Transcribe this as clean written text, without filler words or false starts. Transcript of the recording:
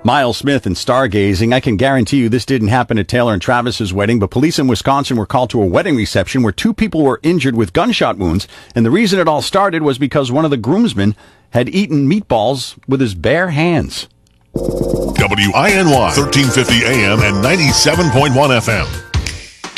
Miles Smith and stargazing. I can guarantee you this didn't happen at Taylor and Travis's wedding, but police in Wisconsin were called to a wedding reception where 2 people were injured with gunshot wounds, and the reason it all started was because one of the groomsmen had eaten meatballs with his bare hands. WINY 1350 AM and 97.1 FM.